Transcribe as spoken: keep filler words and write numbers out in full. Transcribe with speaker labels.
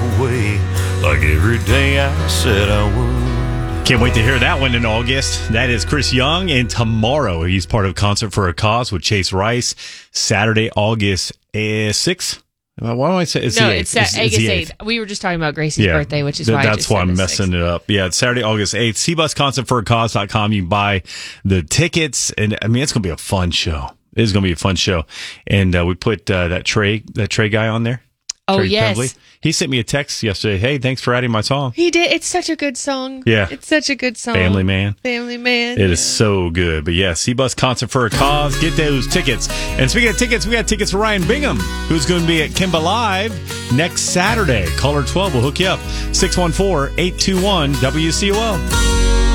Speaker 1: away like every day I said I would.
Speaker 2: Can't wait to hear that one in August. That is Chris Young, and tomorrow he's part of Concert for a Cause with Chase Rice. Saturday, August sixth. Why do I say it's
Speaker 3: no,
Speaker 2: the
Speaker 3: it's,
Speaker 2: eighth?
Speaker 3: August eighth. We were just talking about Gracie's
Speaker 2: yeah,
Speaker 3: birthday, which is
Speaker 2: th-
Speaker 3: why
Speaker 2: that's
Speaker 3: I just
Speaker 2: why
Speaker 3: said
Speaker 2: I'm
Speaker 3: the
Speaker 2: messing
Speaker 3: sixth.
Speaker 2: it up. Yeah, it's Saturday, August eighth. C bus concert for a cause dot com. You can buy the tickets, and I mean it's gonna be a fun show. It is gonna be a fun show, and uh, we put uh, that Trey that Trey guy on there.
Speaker 3: Oh,
Speaker 2: Trey
Speaker 3: yes.
Speaker 2: Tremblay. He sent me a text yesterday. Hey, thanks for adding my song.
Speaker 3: He did. It's such a good song.
Speaker 2: Yeah.
Speaker 3: It's such a good song.
Speaker 2: Family Man.
Speaker 3: Family Man.
Speaker 2: It is so good. But yeah, C-Bus Concert for a Cause. Get those tickets. And speaking of tickets, we got tickets for Ryan Bingham, who's going to be at Kimba Live next Saturday. Caller twelve will hook you up. six one four, eight two one, W C O L.